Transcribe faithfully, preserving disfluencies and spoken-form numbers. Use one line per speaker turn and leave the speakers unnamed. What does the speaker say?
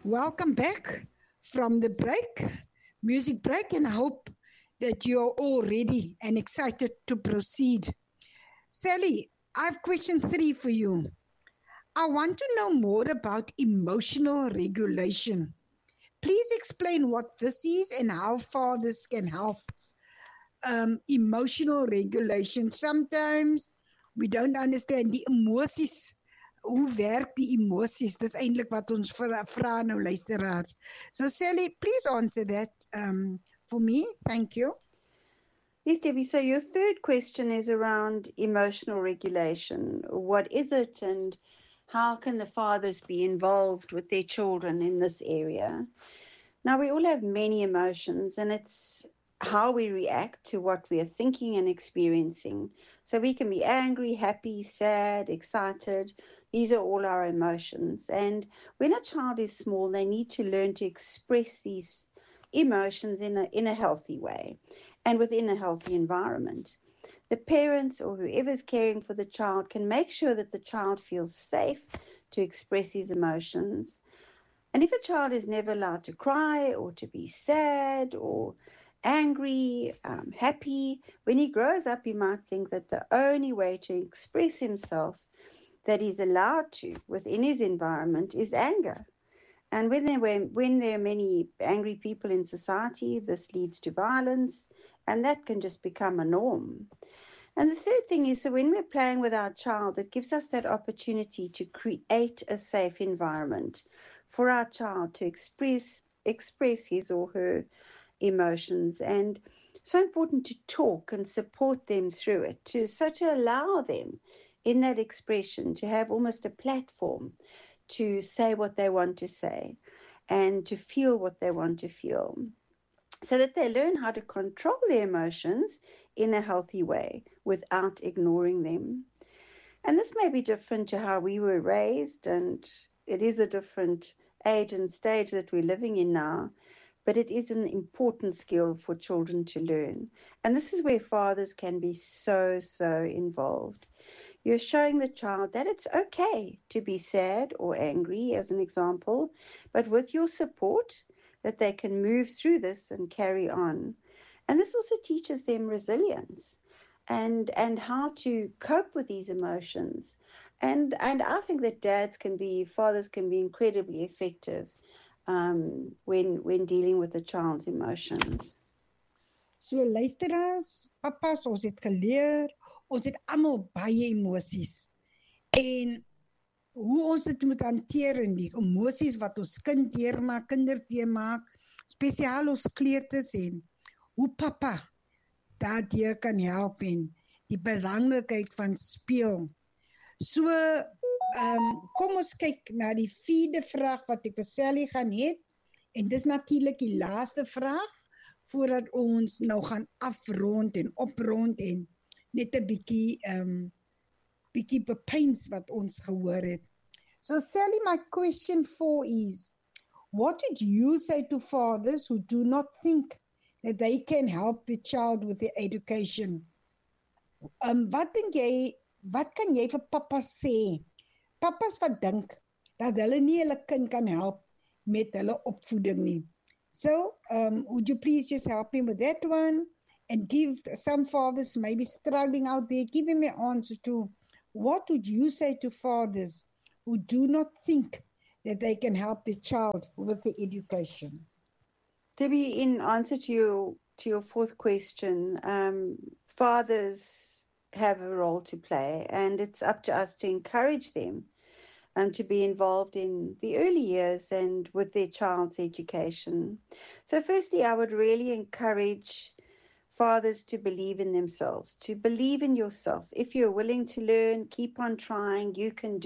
Welcome back from the break, music break, and I hope that you're all ready and excited to proceed. Sally, I have question three for you. I want to know more about emotional regulation. Please explain what this is and how far this can help um, emotional regulation. Sometimes we don't understand die emosies. Hoe werk die emosies? Dis eintlik wat ons vra, vra nou luisteraars. So Sally, please answer that um, for me. Thank you.
Yes, Debbie. So your third question is around emotional regulation. What is it, and how can the fathers be involved with their children in this area? Now, we all have many emotions, and it's how we react to what we are thinking and experiencing. So we can be angry, happy, sad, excited. These are all our emotions. And when a child is small, they need to learn to express these emotions in a, in a healthy way and within a healthy environment. The parents or whoever's caring for the child can make sure that the child feels safe to express his emotions. And if a child is never allowed to cry or to be sad or angry, um, happy, when he grows up, he might think that the only way to express himself that he's allowed to within his environment is anger. And when there, were, when there are many angry people in society, this leads to violence, and that can just become a norm. And the third thing is, so when we're playing with our child, it gives us that opportunity to create a safe environment for our child to express express his or her emotions. And so important to talk and support them through it, to so to allow them in that expression to have almost a platform to say what they want to say and to feel what they want to feel, so that they learn how to control their emotions in a healthy way without ignoring them. And this may be different to how we were raised, and it is a different age and stage that we're living in now, but it is an important skill for children to learn. And this is where fathers can be so, so involved. You're showing the child that it's okay to be sad or angry, as an example, but with your support, that they can move through this and carry on. And this also teaches them resilience and and how to cope with these emotions. And and I think that dads can be, fathers can be incredibly effective um, when when dealing with a child's emotions.
So luisteraars, papas, ons het geleer, ons het almal baie emosies. En hoe ons dit moet hanteer en die emosies wat ons kind deurmaak, kinders deurmaak, spesiaal ons kleuters en hoe papa daardeur kan help en die belangrikheid van speel. So, um, kom ons kyk na die vierde vraag wat ek vir Sally gaan het. En dis natuurlik die laaste vraag voordat ons nou gaan afrond en oprond en net 'n bietjie um bietjie bepeins wat ons gehoor het. So Sally, my question four is, what did you say to fathers who do not think that they can help the child with their education? Um, wat dink jy, wat kan jy vir papas sê? Papas wat dink dat hulle nie hulle kind kan help met hulle opvoeding nie. So, um, would you please just help me with that one and give some fathers maybe struggling out there, give them an answer to what would you say to fathers who do not think that they can help the child with the education?
Debbie, in answer to your to your fourth question, um, fathers have a role to play, and it's up to us to encourage them um, to be involved in the early years and with their child's education. So firstly, I would really encourage fathers to believe in themselves, to believe in yourself. If you're willing to learn, keep on trying, you can do